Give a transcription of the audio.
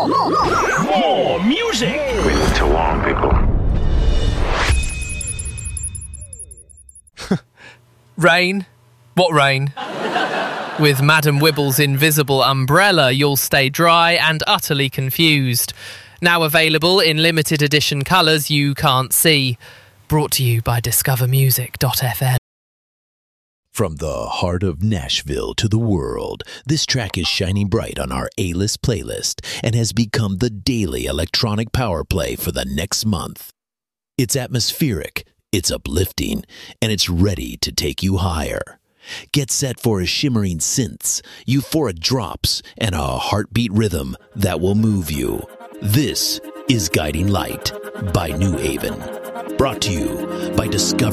More music. We need to warn people. Rain? What rain? With Madam Wibble's invisible umbrella, you'll stay dry and utterly confused. Now available in limited edition colours you can't see. Brought to you by discovermusic.fm. From the heart of Nashville to the world, this track is shining bright on our A-list playlist and has become the daily electronic power play for the next month. It's atmospheric, it's uplifting, and it's ready to take you higher. Get set for a shimmering synths, euphoric drops, and a heartbeat rhythm that will move you. This is Guiding Light by New Haven. Brought to you by Discover